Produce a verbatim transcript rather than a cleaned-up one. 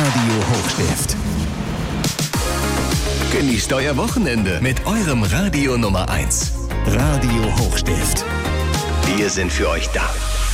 Radio Hochstift. Genießt euer Wochenende mit eurem Radio Nummer eins. Radio Hochstift. Wir sind für euch da.